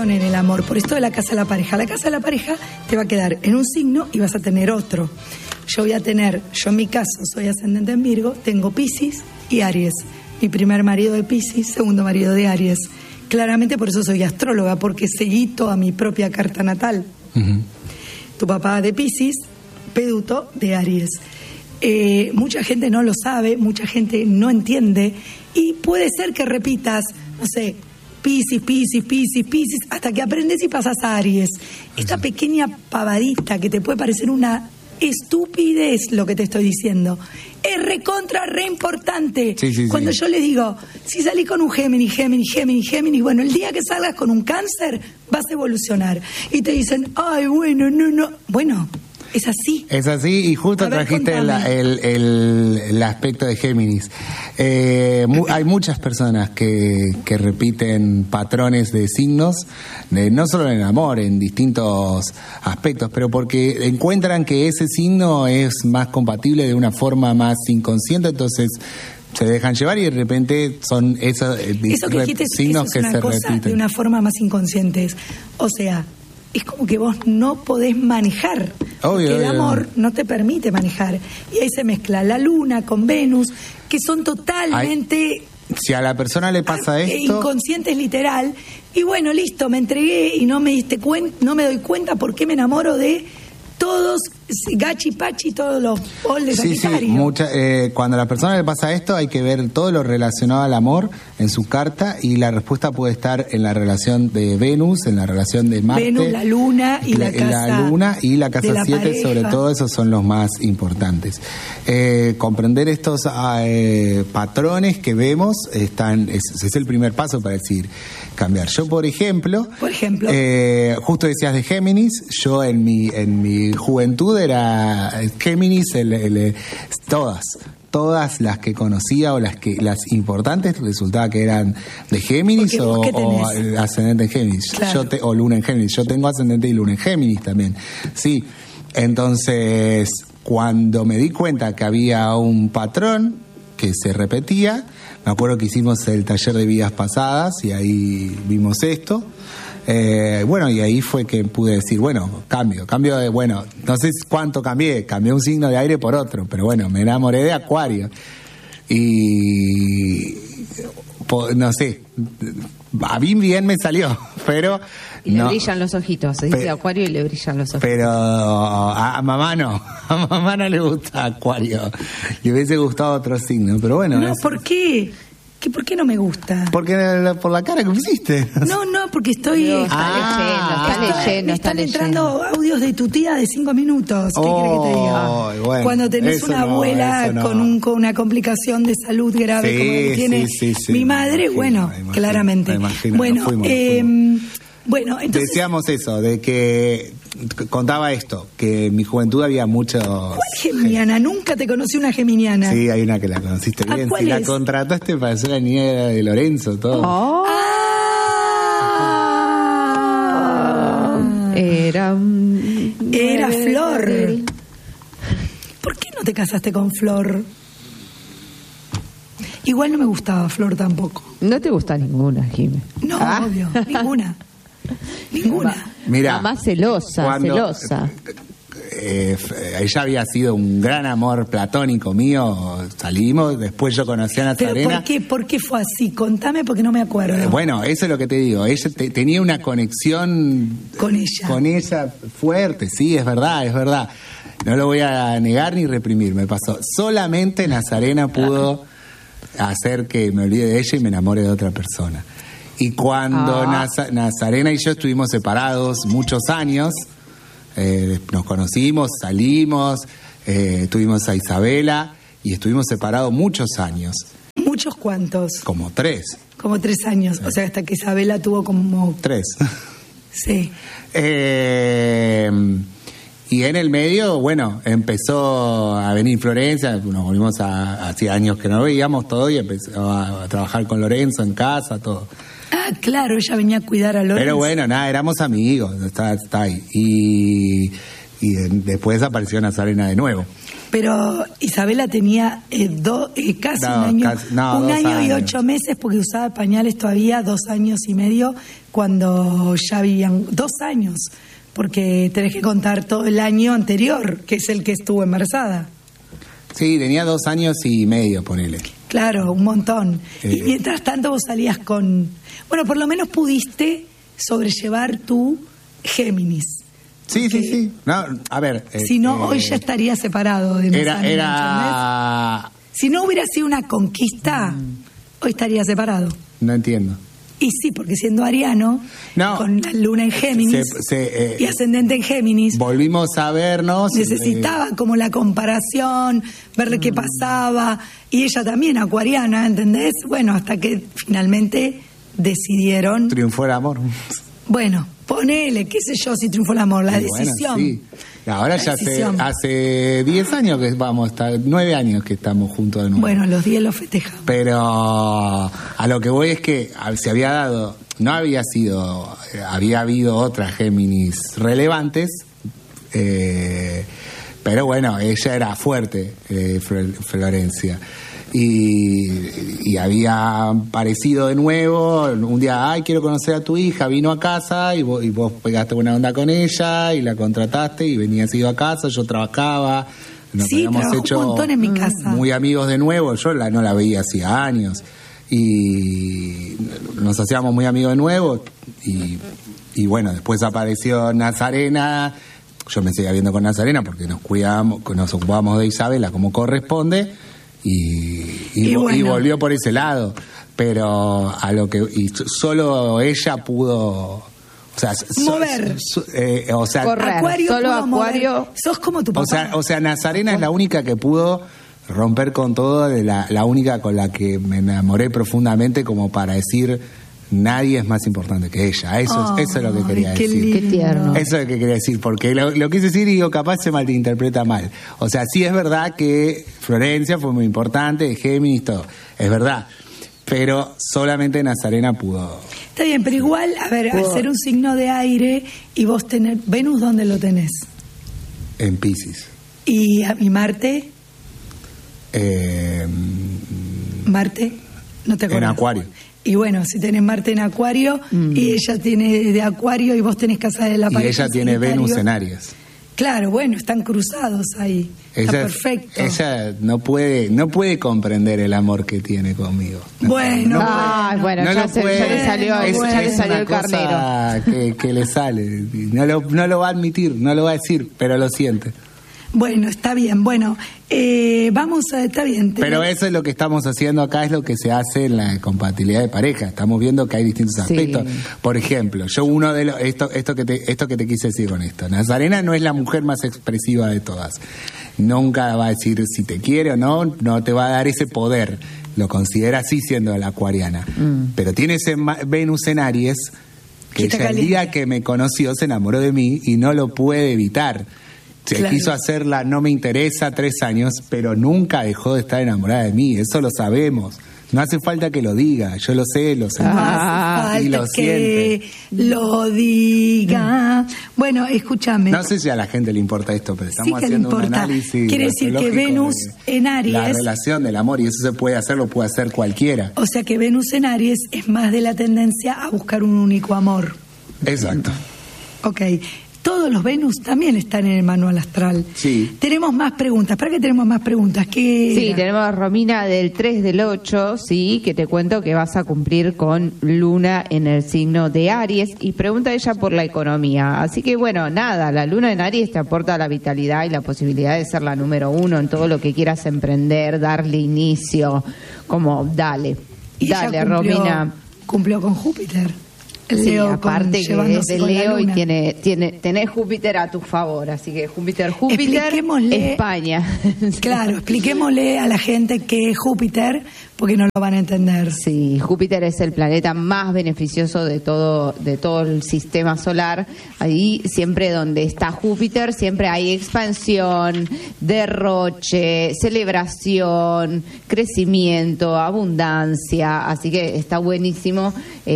en el amor, por esto de la casa de la pareja. La casa de la pareja te va a quedar en un signo y vas a tener otro. Yo en mi caso soy ascendente en Virgo, tengo Piscis y Aries. Mi primer marido de Piscis, segundo marido de Aries. Claramente por eso soy astróloga, porque seguí toda mi propia carta natal. Uh-huh. Tu papá de Piscis, Peduto de Aries. Mucha gente no lo sabe, mucha gente no entiende y puede ser que repitas, no sé, Piscis, hasta que aprendes y pasas a Aries. Esta pequeña pavadita que te puede parecer una estupidez lo que te estoy diciendo, es re importante. Sí. Cuando yo les digo, si salís con un Géminis, bueno, el día que salgas con un Cáncer vas a evolucionar. Y te dicen, ay, no. Bueno, es así. Es así, y justo trajiste el aspecto de Géminis. Hay muchas personas que repiten patrones de signos, no solo en el amor, en distintos aspectos, pero porque encuentran que ese signo es más compatible de una forma más inconsciente, entonces se dejan llevar y de repente son esos signos que se repiten. De una forma más inconsciente. O sea, es como que vos no podés manejar, porque el amor no te permite manejar. Y ahí se mezcla la luna con Venus, que son totalmente... Si a la persona le pasa esto... Inconscientes literal. Y bueno, listo, me entregué y no me doy cuenta por qué me enamoro de todos, Gachi Pachi, todos los de Sagitario. Cuando a la persona le pasa esto hay que ver todo lo relacionado al amor en su carta y la respuesta puede estar en la relación de Venus, en la relación de Marte. Venus, la luna y la casa. La luna y la casa 7, sobre todo, esos son los más importantes. Comprender estos patrones que vemos es el primer paso para decir cambiar. Yo, por ejemplo, justo decías de Géminis, yo en mi juventud era Géminis, todas las que conocía o las importantes resultaba que eran de Géminis o ascendente en Géminis. Claro. O luna en Géminis. Yo tengo ascendente y luna en Géminis también. Sí. Entonces, cuando me di cuenta que había un patrón que se repetía, me acuerdo que hicimos el taller de vidas pasadas y ahí vimos esto. Y ahí fue que pude decir, cambio de, no sé cuánto cambié un signo de aire por otro, pero me enamoré de Acuario y no sé, a mí bien me salió, pero y le brillan los ojitos, se dice Acuario y le brillan los ojitos. Pero a mamá no le gusta Acuario, le hubiese gustado otro signo, pero bueno. No, ¿por qué? ¿Por qué no me gusta? Porque por la cara que pusiste. No, porque estoy... Está leyendo. Están entrando audios de tu tía de 5 minutos. ¿Qué querés que te diga? Bueno, cuando tenés una abuela con una complicación de salud grave como la que tiene mi madre, imagino, claramente. Entonces... Decíamos eso, de que... Contaba esto, que en mi juventud había mucho... ¿Cuál geminiana? Nunca te conocí una geminiana. Sí, hay una que la conociste bien. ¿Cuál es? La contrataste para ser la niñera de Lorenzo, todo. Era Flor. ¿Por qué no te casaste con Flor? Igual no me gustaba Flor tampoco. ¿No te gusta ninguna, Jimé? No, obvio, ninguna. Mira, más celosa. Ella había sido un gran amor platónico mío, salimos, después yo conocí a Nazarena. ¿Pero por qué fue así? Contame porque no me acuerdo. Eso es lo que te digo, ella tenía una conexión con ella fuerte, sí, es verdad. No lo voy a negar ni reprimir, me pasó. Solamente Nazarena pudo hacer que me olvide de ella y me enamore de otra persona. Y cuando Nazarena y yo estuvimos separados muchos años, nos conocimos, salimos, tuvimos a Isabela y estuvimos separados muchos años. ¿Muchos cuántos? Como 3. Como 3 años, o sea, hasta que Isabela tuvo como... 3. Sí. Y en el medio, empezó a venir Florencia, nos volvimos hacía años que no veíamos todo y empezó a trabajar con Lorenzo en casa, todo. Claro, ella venía a cuidar a Lorenzo. Pero éramos amigos, está ahí. Y después apareció Nazarena de nuevo. Pero Isabela tenía casi un año y 8 meses, porque usaba pañales todavía 2 años y medio, cuando ya vivían 2 años, porque tenés que contar todo el año anterior, que es el que estuvo embarazada. Sí, tenía 2 años y medio, ponele. Claro, un montón. Y mientras tanto vos salías con... Bueno, por lo menos pudiste sobrellevar tu Géminis. Sí, sí. No, a ver... si no, hoy ya estaría separado de era... Si no hubiera sido una conquista, hoy estaría separado. No entiendo. Y sí, porque siendo ariano, con la luna en Géminis y ascendente en Géminis, volvimos a vernos. Necesitaba como la comparación, ver qué pasaba. Y ella también, acuariana, ¿entendés? Bueno, hasta que finalmente decidieron... Triunfó el amor. Bueno, ponele, qué sé yo, si triunfó el amor, la decisión. Bueno, sí. Ahora ya hace 10 años que vamos, 9 años que estamos juntos de nuevo. Bueno, los 10 los festejamos. Pero a lo que voy es que se había dado, había habido otras Géminis relevantes, pero bueno, ella era fuerte, Florencia. Y había aparecido de nuevo un día, quiero conocer a tu hija, vino a casa y vos pegaste buena onda con ella y la contrataste y venías ido a casa, yo trabajaba, nos habíamos hecho un montón en mi casa. Muy amigos de nuevo, yo no la veía hacía años y nos hacíamos muy amigos de nuevo y bueno, después apareció Nazarena, yo me seguía viendo con Nazarena porque nos ocupábamos de Isabela como corresponde. Y volvió por ese lado, pero a lo que solo ella pudo, mover, correr, Acuario, solo Acuario, mover. Sos como tu papá. O sea, Nazarena es la única que pudo romper con todo, la única con la que me enamoré profundamente, como para decir nadie es más importante que ella. Eso es lo que quería decir. Qué tierno. Eso es lo que quería decir, porque lo quise decir y digo, capaz se malinterpreta mal. O sea, sí es verdad que Florencia fue muy importante, Géminis, todo. Es verdad. Pero solamente Nazarena pudo. Está bien, pero igual, a ver, al ser un signo de aire y vos tener... ¿Venus dónde lo tenés? En Piscis. ¿Y Marte? ¿Marte? ¿No te acuerdas? En Acuario. Y bueno, si tenés Marte en Acuario y ella tiene de Acuario y vos tenés casa de la pareja. Y ella tiene Venus en Aries. Claro, bueno, están cruzados ahí. Está perfecto. Ella no puede comprender el amor que tiene conmigo. Bueno, ya le salió el carnero. Que le sale. No lo va a admitir, no lo va a decir, pero lo siente. Bueno, está bien. Bueno, está bien. Pero eso es lo que estamos haciendo acá, es lo que se hace en la compatibilidad de pareja. Estamos viendo que hay distintos aspectos. Por ejemplo, yo esto que te quise decir con esto. Nazarena no es la mujer más expresiva de todas. Nunca va a decir si te quiere o no te va a dar ese poder. Lo considera así siendo la acuariana. Pero tiene ese Venus en Aries, que ella el día que me conoció se enamoró de mí y no lo puede evitar. Se quiso hacerla, no me interesa, 3 años, pero nunca dejó de estar enamorada de mí, eso lo sabemos. No hace falta que lo diga, yo lo sé, lo sé. Y lo siente. Lo diga. Bueno, escúchame. No sé si a la gente le importa esto, pero estamos haciendo un análisis. Quiere decir que Venus en Aries... La relación del amor, y eso se puede hacer, lo puede hacer cualquiera. O sea que Venus en Aries es más de la tendencia a buscar un único amor. Exacto. Ok. Todos los Venus también están en el manual astral. Sí. Tenemos más preguntas. ¿Para qué tenemos más preguntas? Sí, tenemos a Romina del 3 del 8, sí, que te cuento que vas a cumplir con Luna en el signo de Aries. Y pregunta ella por la economía. Así que bueno, nada, la Luna en Aries te aporta la vitalidad y la posibilidad de ser la número 1 en todo lo que quieras emprender, darle inicio. Como, dale, Romina. Cumplió con Júpiter. Sí, aparte que es de Leo y tenés Júpiter a tu favor, así que Júpiter, España. Claro, expliquémosle a la gente qué es Júpiter, porque no lo van a entender. Sí, Júpiter es el planeta más beneficioso de todo el sistema solar. Ahí siempre donde está Júpiter, siempre hay expansión, derroche, celebración, crecimiento, abundancia, así que está buenísimo.